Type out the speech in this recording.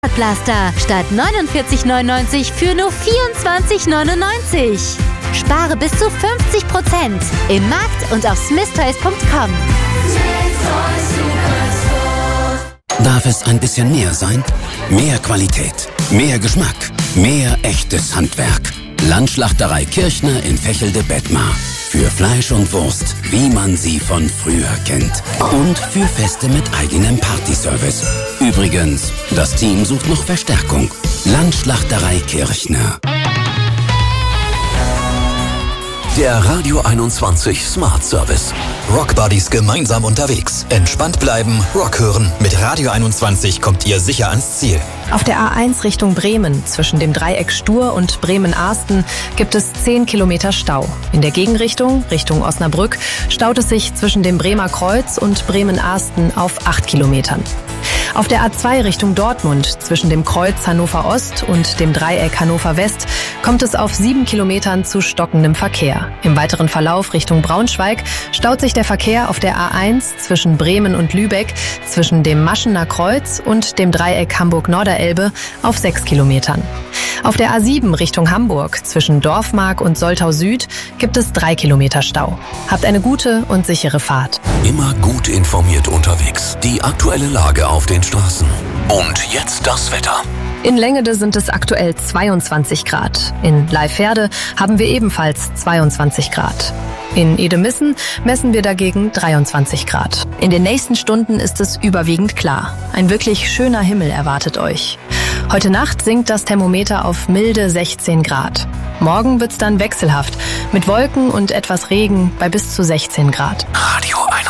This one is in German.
Blaster statt 49,99 für nur 24,99. Spare bis zu 50% im Markt und auf smithtoys.com. Darf es ein bisschen mehr sein? Mehr Qualität, mehr Geschmack, mehr echtes Handwerk. Landschlachterei Kirchner in Vechelde-Bettmar. Für Fleisch und Wurst, wie man sie von früher kennt. Und für Feste mit eigenem Partyservice. Übrigens, das Team sucht noch Verstärkung. Landschlachterei Kirchner. Der Radio 21 Smart Service. Rock Buddies gemeinsam unterwegs. Entspannt bleiben, Rock hören. Mit Radio 21 kommt ihr sicher ans Ziel. Auf der A1 Richtung Bremen, zwischen dem Dreieck Stur und Bremen-Arsten, gibt es 10 Kilometer Stau. In der Gegenrichtung, Richtung Osnabrück, staut es sich zwischen dem Bremer Kreuz und Bremen-Arsten auf 8 Kilometern. Auf der A2 Richtung Dortmund, zwischen dem Kreuz Hannover Ost und dem Dreieck Hannover West, kommt es auf 7 Kilometern zu stockendem Verkehr. Im weiteren Verlauf Richtung Braunschweig staut sich der Verkehr auf der A1 zwischen Bremen und Lübeck, zwischen dem Maschener Kreuz und dem Dreieck Hamburg-Norderelbe auf 6 Kilometern. Auf der A7 Richtung Hamburg, zwischen Dorfmark und Soltau Süd, gibt es 3 Kilometer Stau. Habt eine gute und sichere Fahrt. Immer gut informiert unterwegs. Die aktuelle Lage auf den Straßen. Und jetzt das Wetter. In Längede sind es aktuell 22 Grad. In Leiferde haben wir ebenfalls 22 Grad. In Edemissen messen wir dagegen 23 Grad. In den nächsten Stunden ist es überwiegend klar. Ein wirklich schöner Himmel erwartet euch. Heute Nacht sinkt das Thermometer auf milde 16 Grad. Morgen wird's dann wechselhaft, mit Wolken und etwas Regen bei bis zu 16 Grad. Radio 21.